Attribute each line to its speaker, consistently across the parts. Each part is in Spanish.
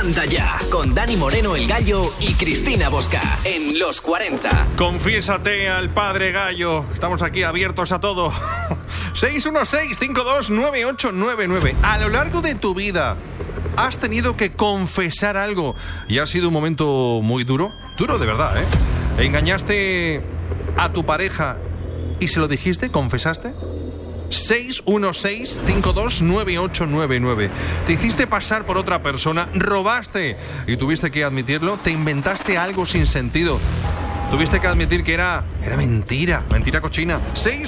Speaker 1: Anda Ya, con Dani Moreno el Gallo y Cristina Bosca, en Los 40.
Speaker 2: Confiésate al padre Gallo. Estamos aquí abiertos a todo. 616-529899. A lo largo de tu vida, ¿has tenido que confesar algo y ha sido un momento muy duro? Duro de verdad, ¿eh? ¿Engañaste a tu pareja y se lo dijiste? ¿Confesaste? 616-529899. ¿Te hiciste pasar por otra persona? ¿Robaste y tuviste que admitirlo? ¿Te inventaste algo sin sentido? ¿Tuviste que admitir que era mentira cochina?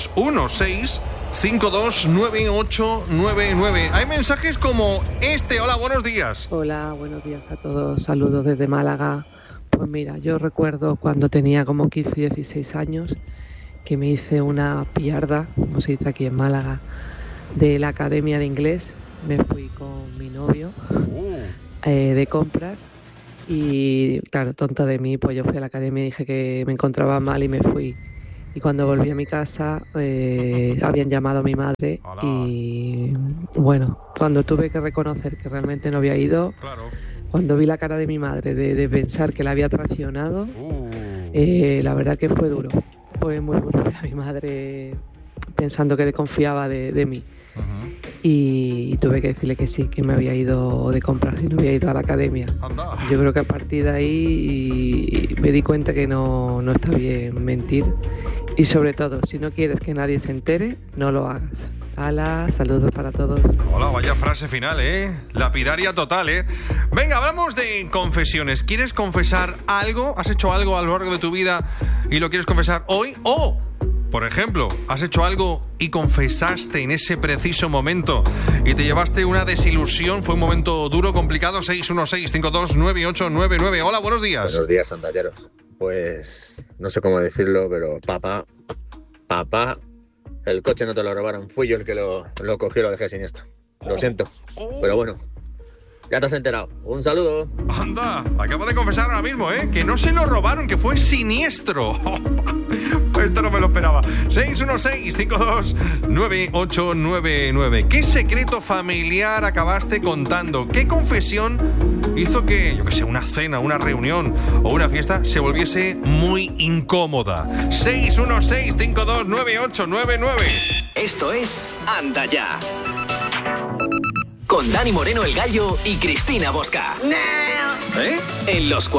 Speaker 2: 616-529899. Hay mensajes como este. Hola, buenos días.
Speaker 3: Hola, buenos días a todos. Saludos desde Málaga. Pues mira, yo recuerdo cuando tenía como 15 y 16 años que me hice una pillarda, como se dice aquí en Málaga, de la academia de inglés. Me fui con mi novio de compras y claro, tonta de mí, pues yo fui a la academia y dije que me encontraba mal y me fui. Y cuando volví a mi casa habían llamado a mi madre. Hola. Y bueno, cuando tuve que reconocer que realmente no había ido, claro. Cuando vi la cara de mi madre de pensar que la había traicionado, la verdad que fue duro. Fue muy duro ver a mi madre pensando que desconfiaba de mí. Uh-huh. Y tuve que decirle que sí, que me había ido de compras y no había ido a la academia. Anda. Yo creo que a partir de ahí me di cuenta que no está bien mentir. Y sobre todo, si no quieres que nadie se entere, no lo hagas. Hala, saludos para todos.
Speaker 2: Hola, vaya frase final, lapidaria total, Venga, hablamos de confesiones. ¿Quieres confesar algo? ¿Has hecho algo a lo largo de tu vida y lo quieres confesar hoy? O, por ejemplo, has hecho algo y confesaste en ese preciso momento y te llevaste una desilusión. Fue un momento duro, complicado. 616-529899. Hola, buenos días.
Speaker 4: Buenos días, sandalleros. Pues no sé cómo decirlo, pero papá, el coche no te lo robaron. Fui yo el que lo cogió y lo dejé siniestro. Lo siento, pero bueno, ya te has enterado. Un saludo.
Speaker 2: Anda, acabo de confesar ahora mismo, que no se lo robaron, que fue siniestro. Esto no me lo esperaba. 616-529899. ¿Qué secreto familiar acabaste contando? ¿Qué confesión hizo que, yo qué sé, una cena, una reunión o una fiesta se volviese muy incómoda? 616-529899.
Speaker 1: Esto es Anda Ya, con Dani Moreno el Gallo y Cristina Bosca. En Los 40.